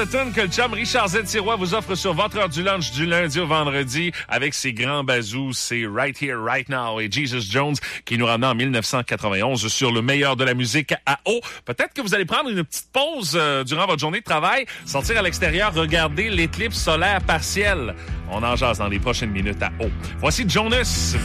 La tune que le chum Richard Z. Sirois vous offre sur votre heure du lunch du lundi au vendredi avec ses grands bazous, c'est Right Here, Right Now et Jesus Jones qui nous ramène en 1991 sur le meilleur de la musique à eau. Peut-être que vous allez prendre une petite pause durant votre journée de travail, sortir à l'extérieur, regarder l'éclipse solaire partielle. On en jase dans les prochaines minutes à eau. Voici Jonas.